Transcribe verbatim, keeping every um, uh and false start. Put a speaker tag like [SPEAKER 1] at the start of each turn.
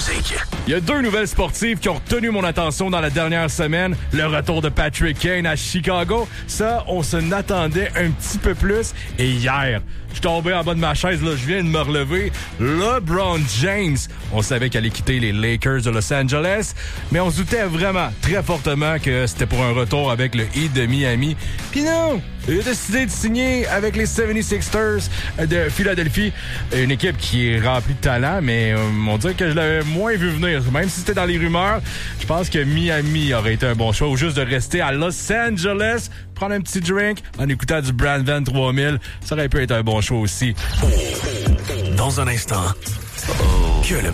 [SPEAKER 1] musique.
[SPEAKER 2] Il y a deux nouvelles sportives qui ont retenu mon attention dans la dernière semaine. Le retour de Patrick Kane à Chicago. Ça, on s'en attendait un petit peu plus. Et hier, je suis tombé en bas de ma chaise, là, je viens de me relever. LeBron James. On savait qu'elle allait quitter les Lakers de Los Angeles, mais on se doutait vraiment, très fortement, que c'était pour un retour avec le Heat de Miami. Puis non! Il a décidé de signer avec les seventy-sixers de Philadelphie. Une équipe qui est remplie de talent, mais euh, on dirait que je l'avais moins vu venir. Même si c'était dans les rumeurs, je pense que Miami aurait été un bon choix. Ou juste de rester à Los Angeles, prendre un petit drink en écoutant du Brand Van trois mille. Ça aurait pu être un bon choix aussi.
[SPEAKER 1] Dans un instant, que le